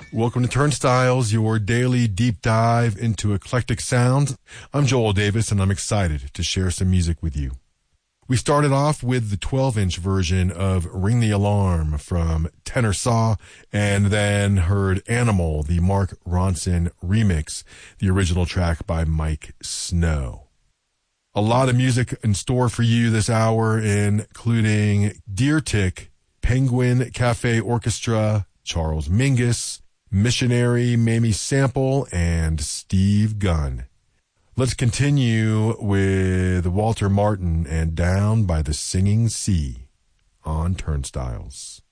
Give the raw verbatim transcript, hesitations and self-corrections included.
Welcome to Turnstiles, your daily deep dive into eclectic sounds. I'm Joel Davis, and I'm excited to share some music with you. We started off with the twelve-inch version of Ring the Alarm from Tenor Saw, and then heard Animal, the Mark Ronson remix, the original track by Mike Snow. A lot of music in store for you this hour, including Deer Tick, Penguin Cafe Orchestra, Charles Mingus, Missionary, Mamie Sample, and Steve Gunn. Let's continue with Walter Martin and Down by the Singing Sea on Turnstiles.